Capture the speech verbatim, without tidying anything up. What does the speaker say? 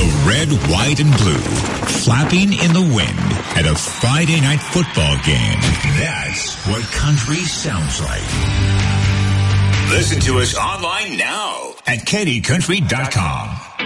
The red, white, and blue flapping in the wind at a Friday night football game. That's what country sounds like. Listen to us online now at K D country dot com.